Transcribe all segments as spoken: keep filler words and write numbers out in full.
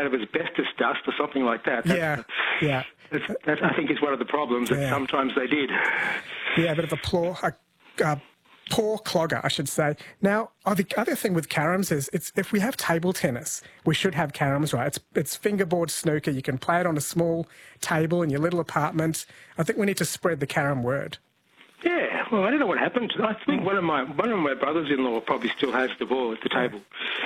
out of asbestos dust or something like that. That's, yeah, yeah. That's, that, I think, is one of the problems, that yeah. sometimes they did. Yeah, a bit of a plour, a, a poor clogger, I should say. Now, oh, the other thing with caroms is, it's if we have table tennis, we should have caroms, right? It's, it's fingerboard snooker. You can play it on a small table in your little apartment. I think we need to spread the carom word. Yeah, well, I don't know what happened. I think one of my one of my brothers-in-law probably still has the ball at the table.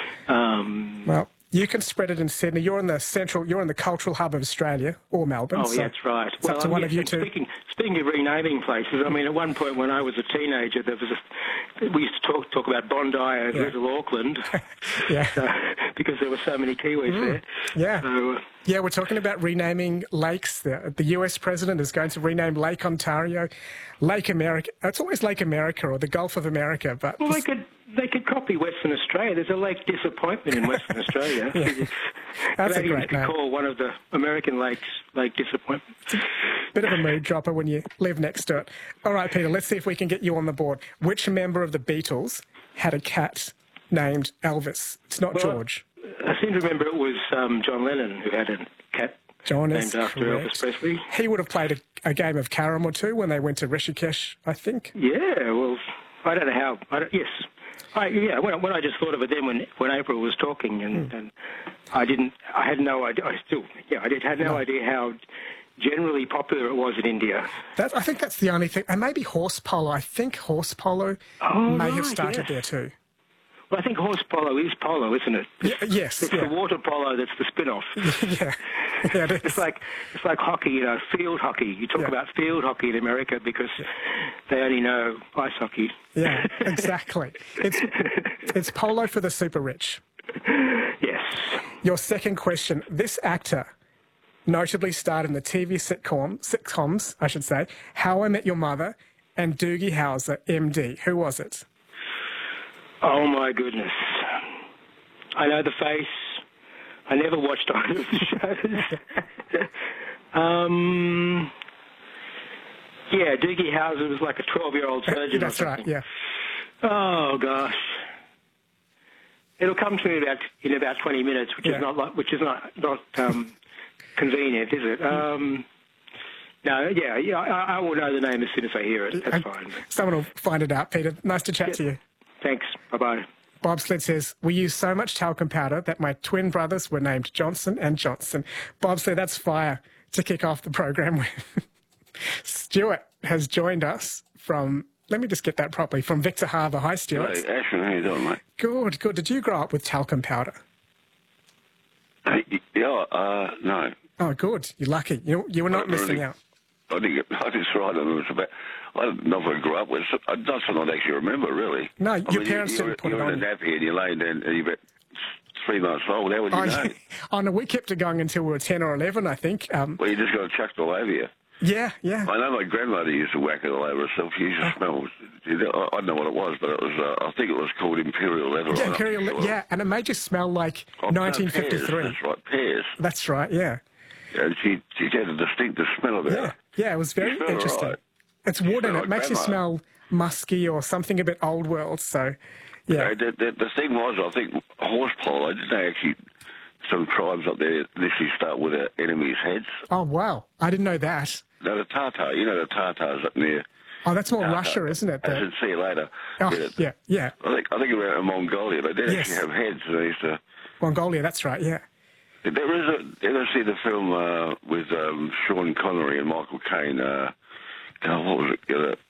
Um, well, you can spread it in Sydney. You're in the central. You're in the cultural hub of Australia, or Melbourne. Oh, so yeah, that's right. It's well, up to um, one yes, of you two. Speaking, speaking of renaming places, I mean, at one point when I was a teenager, there was a, we used to talk talk about Bondi and Yeah. Little Auckland, Yeah. so, because there were so many Kiwis Mm. there. Yeah. So, uh, Yeah, we're talking about renaming lakes. The, the U S president is going to rename Lake Ontario, Lake America. It's always Lake America or the Gulf of America, but well, they could they could copy Western Australia. There's a Lake Disappointment in Western Australia. Yeah. That's a Canadians great could name. call one of the American lakes Lake Disappointment. Bit of a mood dropper when you live next to it. All right, Peter, let's see if we can get you on the board. Which member of the Beatles had a cat named Elvis? It's not Well, George. I seem to remember it was um, John Lennon who had a cat John named is after correct. Elvis Presley. He would have played a, a game of carom or two when they went to Rishikesh, I think. Yeah, well, I don't know how. I don't, yes, I, yeah. When, when I just thought of it then, when when April was talking, and, Hmm. and I didn't, I had no idea. I still, yeah, I did had no, No. idea how generally popular it was in India. That, I think that's the only thing. And maybe horse polo. I think horse polo Oh, may have right, started yes. there too. Well, I think horse polo is polo, isn't it? Yeah, yes, It's yeah. the water polo that's the spin-off. yeah, yeah, it is. It's like it's like hockey, you know, field hockey. You talk Yeah. about field hockey in America because they only know ice hockey. Yeah, exactly. It's it's polo for the super rich. Yes. Your second question. This actor notably starred in the T V sitcom, sitcoms, I should say, How I Met Your Mother and Doogie Howser, M D. Who was it? Oh, my goodness. I know the face. I never watched either of the shows. um, yeah, Doogie Howser was like a twelve-year-old surgeon. That's or right, something. yeah. Oh, gosh. It'll come to me about in about twenty minutes, which Yeah. is not like, which is not not um, convenient, is it? Um, no, yeah, yeah. I, I will know the name as soon as I hear it. That's And fine. Someone will find it out, Peter. Nice to chat to you. Thanks. Bye bye. Bob Sled says, we use so much talcum powder that my twin brothers were named Johnson and Johnson. Bob said that's fire to kick off the program with. Stuart has joined us from, let me just get that properly, from Victor Harbour. Hi, Stuart. Hey, Ashman, how you doing, mate? Good, good. Did you grow up with talcum powder? Hey, yeah, uh, no. Oh, good. You're lucky. You, you were not I missing really- out. I didn't get, I just right on it was about, I don't know if I grew up with, so- uh, that's what I actually remember, really. No, I your mean, parents you, didn't you, put you it were on in you. a nappy and you lay down and you're about three months old. How would you Oh, know? yeah. Oh, no, we kept it going until we were ten or eleven, I think. Um, Well, you just got it chucked all over you. yeah, yeah. I know my grandmother used to whack it all over herself. She used to smell, you know, I I don't know what it was, but it was, uh, I think it was called Imperial Leather. Yeah, I'm not Imperial, sure. yeah, and it made you smell like Oh, no, nineteen fifty-three. Pears, that's right, pears. That's right, yeah. And she, she had a distinctive smell about Yeah, it. yeah, it was very You smell interesting. right. It's wood and smell it like makes you grandma. smell musky or something a bit old world, so, yeah. Uh, the, the, the thing was, I think, horse polo, didn't they actually, some tribes up there initially start with their enemies' heads? Oh, wow, I didn't know that. No, the Tatar, you know the Tatars up near. Oh, that's more Tatar. Russia, isn't it? I The- said, see you later. oh, yeah, yeah. I think, I think around Mongolia, they did Yes. actually have heads, and they used to... Mongolia, that's right, yeah. There is a... You ever see the film uh, with um, Sean Connery and Michael Caine? Uh, oh, what was it? Uh,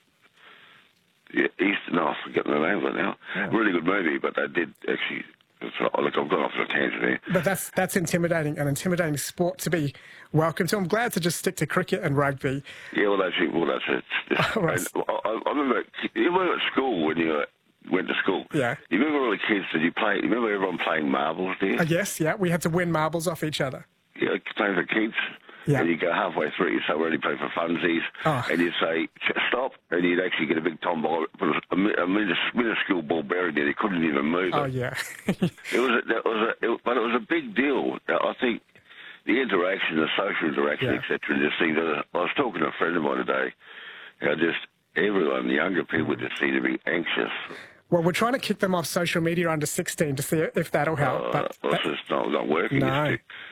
yeah, Eastern... No, I'm forgetting the name of it now. Yeah. Really good movie, but they did actually... It's, oh, look, I've gone off on a tangent here. But that's that's intimidating, an intimidating sport to be welcome to. I'm glad to just stick to cricket and rugby. Yeah, well, that's it. Well, that's it. Oh, right. And I, I remember, you remember at school when you uh, went to school? Yeah. You remember all the kids, did you play, you remember everyone playing marbles, do you? I guess, yeah, we had to win marbles off each other. Yeah, playing for keeps. Yeah. And you go halfway through, you say, we're only playing for funsies. Oh. And you say, "Ch- stop. And you'd actually get a big tomboy, put a, a, mi- a minus- minuscule ball buried there. He couldn't even move Oh, it. yeah. It was, a, that was a, it, but it was a big deal. I think the interaction, the social interaction, Yeah. et cetera, and just things. I was talking to a friend of mine today. How just everyone, the younger people, just seem to be anxious. Well, we're trying to kick them off social media under sixteen to see if that'll help. Uh, but well, that- it's just not, not working. No. It's too,